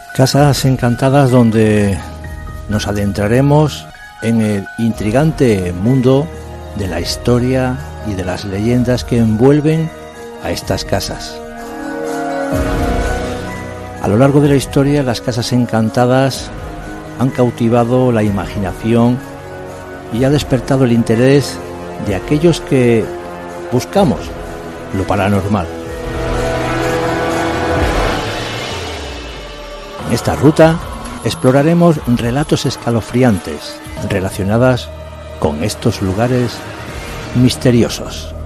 Casas encantadas donde nos adentraremos en el intrigante mundo de la historia y de las leyendas que envuelven a estas casas. A lo largo de la historia, las casas encantadas han cautivado la imaginación y ha despertado el interés de aquellos que buscamos lo paranormal. En esta ruta exploraremos relatos escalofriantes relacionados con estos lugares misteriosos.